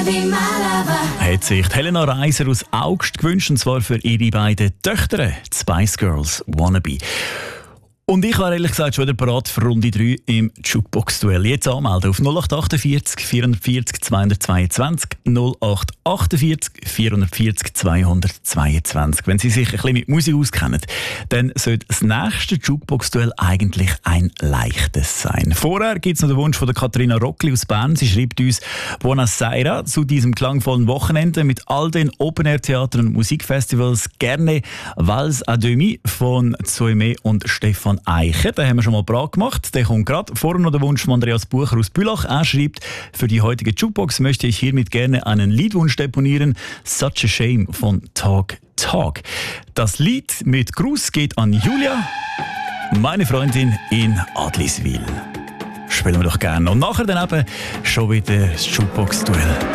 Hat sich Helena Reiser aus Augst gewünscht, und zwar für ihre beiden Töchter, die Spice Girls Wannabe. Und ich war ehrlich gesagt schon wieder bereit für Runde 3 im Jukebox-Duell. Jetzt anmelden auf 0848 440 222 0848 440 222. Wenn Sie sich ein bisschen mit Musik auskennen, dann sollte das nächste Jukebox-Duell eigentlich ein leichtes sein. Vorher gibt es noch den Wunsch von der Katharina Rockli aus Bern. Sie schreibt uns: Buonasera, zu diesem klangvollen Wochenende mit all den Open-Air-Theatern und Musikfestivals gerne Vals à Demi von Zoeme und Stefan Eicher. Den haben wir schon mal parat gemacht. Der kommt gerade. Vorher noch der Wunsch von Andreas Bucher aus Bülach. Er schreibt: Für die heutige Jukebox möchte ich hiermit gerne einen Liedwunsch deponieren. Such a Shame von Talk Talk. Das Lied mit Gruß geht an Julia, meine Freundin in Adliswil. Spielen wir doch gerne. Und nachher dann eben schon wieder das Jukebox-Duell.